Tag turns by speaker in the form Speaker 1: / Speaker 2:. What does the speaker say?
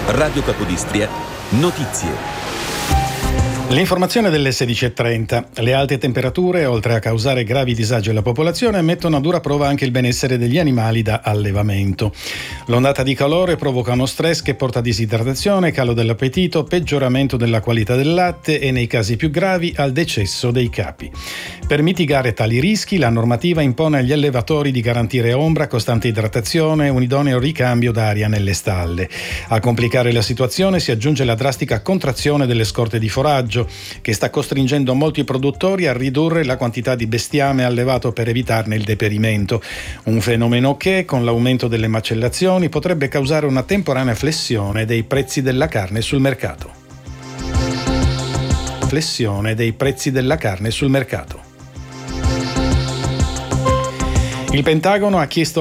Speaker 1: Radio Capodistria, notizie.
Speaker 2: L'informazione delle 16:30. Le alte temperature, oltre a causare gravi disagi alla popolazione, mettono a dura prova anche il benessere degli animali da allevamento. L'ondata di calore provoca uno stress che porta a disidratazione, calo dell'appetito, peggioramento della qualità del latte e, nei casi più gravi, al decesso dei capi. Per mitigare tali rischi, la normativa impone agli allevatori di garantire ombra, costante idratazione e un idoneo ricambio d'aria nelle stalle. A complicare la situazione si aggiunge la drastica contrazione delle scorte di foraggio, che sta costringendo molti produttori a ridurre la quantità di bestiame allevato per evitarne il deperimento. Un fenomeno che, con l'aumento delle macellazioni, potrebbe causare una temporanea flessione dei prezzi della carne sul mercato. Flessione dei prezzi della carne sul mercato. Il Pentagono ha chiesto